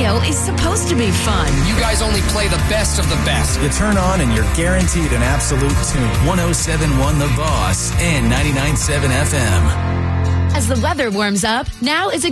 radio is supposed to be fun. You guys only play the best of the best. You turn on and you're guaranteed an absolute tune. 107.1 The Boss and 99.7 FM. As the weather warms up, now is a